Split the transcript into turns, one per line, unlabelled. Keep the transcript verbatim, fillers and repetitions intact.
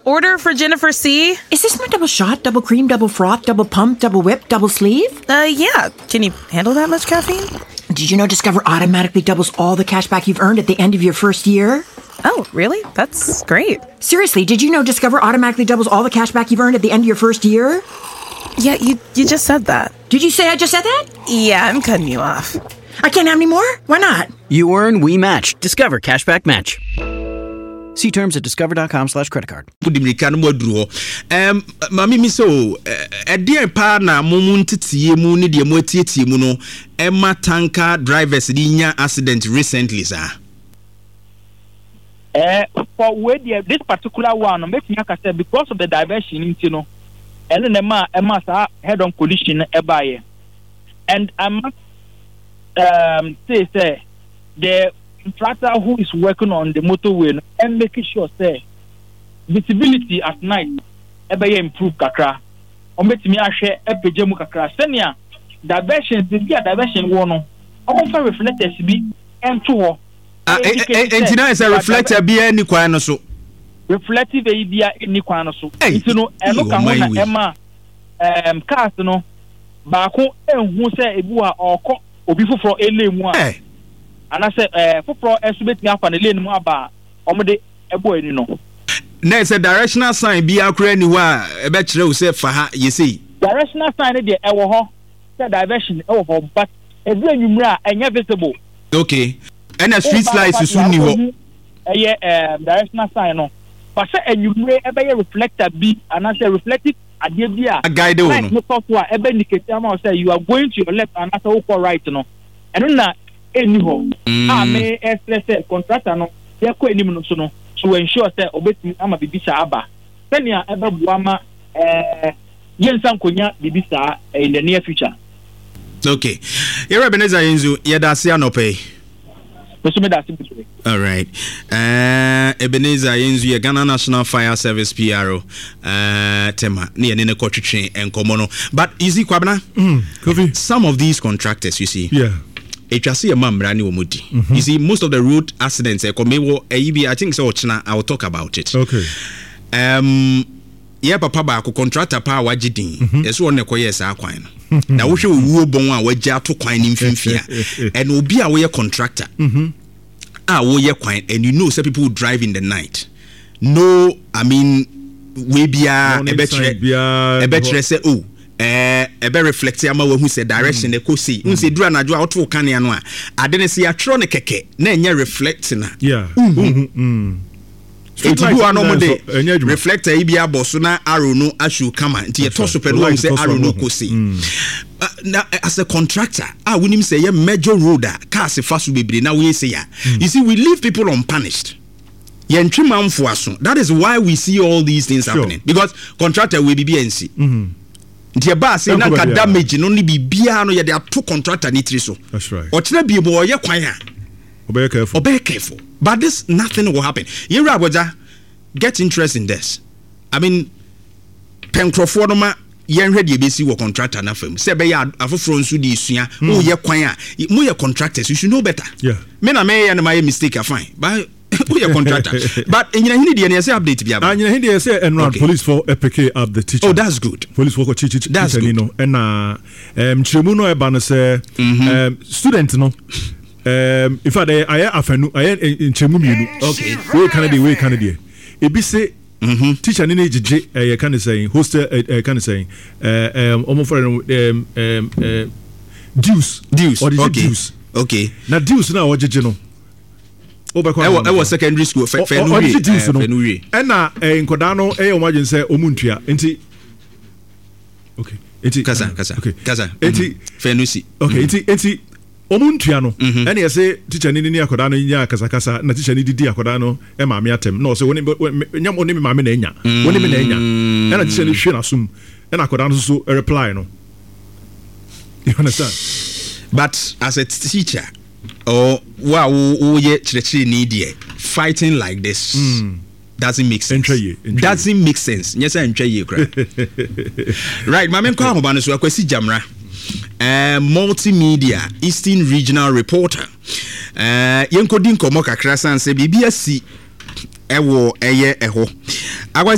order for Jennifer C.
Is this my double shot, double cream, double froth, double pump, double whip, double sleeve?
Uh, yeah. Can you handle that much caffeine?
Did you know Discover automatically doubles all the cash back you've earned at the end of your first year?
Oh, really? That's great.
Seriously, did you know Discover automatically doubles all the cash back you've earned at the end of your first year?
Yeah, you you just said that.
Did you say I just said that?
Yeah, I'm cutting you off.
I can't have any more? Why not?
You earn, we match. Discover Cashback Match. See terms at discover.com slash credit card.
Um, Mami Miso, a dear partner, Momuntiti, Muni, the Motiti Muno, Emma Tanker drivers, Linya accident recently, sir.
Uh, for where the, this particular one, make me say because of the diversion, you know, and then Emma, Emma, head on collision, Ebaye. And I must um, say, say, the contractor who is working on the motorway and making sure, say, visibility at night, Ebaye improve kakra. Or make me a share Epijemu kakra. Senia, diversion, the diversion one, also reflected to be and two.
And now is a reflector be any quano so
reflective idea any quano so you know and look at Emma um cars no baako ehun say ebu a oko obi foforo elemu a and I say eh foforo esubet me afa na lane mu aba omde ebo eni no
na is a directional sign be akura ni wa e be kire wo say fa ha ye say
directional sign dey e wo ho say diversion e wo ho but e dey anwumra enya visible.
Okay. And a street lights is soon new.
A directional sign. No, but say and you may ever reflector be and I say reflective idea.
A guide on
no software ever indicate say you are going to your left and after over right. No, and not anyhow. I may express contractor no, they are quite no to ensure that obey I'm a bibisa aba. Then you ever buama eh yensan konya bibisa in the near future.
Okay. You're Ebenezer Yenzu, Yadasi Anope. All right. Uh, Ebenezer Yenzu, Ghana National Fire Service P R O. Uh, Tema, near Nene Kochichi and Komono. But you see, Kwabna,
mm,
some of these contractors, you see,
yeah.
It just see a man brand new mudi. You see, most of the road accidents, I think so. I will talk about it.
Okay.
Um, yeah, papa ba ko contractor pa wagidin. Yes, one ko yes akwan. Na wo hwe wuo bon a wagya to kwan ni mfimfia. And obi a wo ye contractor. Mhm. Ah, wo ye kwan and you know some people who drive in the night. No, I mean we bia e betre e betre say oh eh e be reflect ama wo hu say direction e ko see. Un say dura na jo a to kan ya no a. Ade ne say atro ne keke na enye reflect na.
Yeah. Mhm.
Enti bu anomode reflector e bia boso na arrow no ashu kama nti ye to so pe no say arrow no ko see. Now as a contractor ah we nim say ye major roader cars fasu bebre na we say ya. You see we leave people unpunished. Ye ntwe manfo aso. That is why we see all these things sure. happening because contractor we be B N C. Mhm. Nti e ba say na ka damage no ni bibia no ye dey to contractor ni tiri so.
That's right.
O kire bi bo ye kwan a.
Obey careful.
Obey careful. But this nothing will happen. You Raboja, get interest in this. I mean, Pencroforma, yen ready B C work contractor na firm. Say be ya afofro nsu di sua. Oh ye kwan a, mo ye contractors, you should know better.
Yeah.
Me na me and my mistake are fine. But who your contractor? But in your hindi D say update bi aba.
And your hindi say and police for epic up the teacher.
Oh, that's good.
Police for teacher.
That's good.
No, and uh um Chimuno e ba no say um student no Um, in fact, I have in Chemu Mienu.
Okay,
we Canada, we Canada. It be say, teacher in age, I can say, hostel, I can say, um, almost for um, um, deuce,
deuce,
or
okay.
deuce.
Okay,
now deuce now what you know.
I was secondary school, Fenuri,
and now in Codano, I imagine say Omuntia, enti. Okay, enti
Casa, Casa,
okay,
Casa,
enti
Fenusi.
Okay, enti enti. Omuntuano and you say teacher ni ni akoda no nya kasakasa na teacher ni didi akoda no e ma me atem no so woni nyam oni me ma me na nya woni me na nya and na teacher ni hwe na sum and akoda no so reply no you understand
but as a teacher or wow wo ye chire ni die fighting like this mm. doesn't make sense doesn't make sense yes I enjoy you right ma me kwa ho ba no so akwasi jamra Uh, multimedia Eastern Regional Reporter uh, yenkodi nkomo kakra san se bibia si ewo eye eho